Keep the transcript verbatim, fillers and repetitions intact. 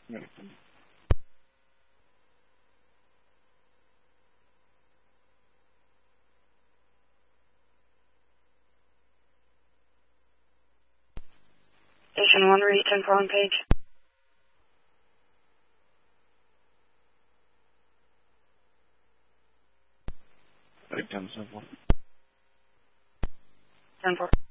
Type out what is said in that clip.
Yeah. Station one, read ten four on page. Right, ten four. ten four.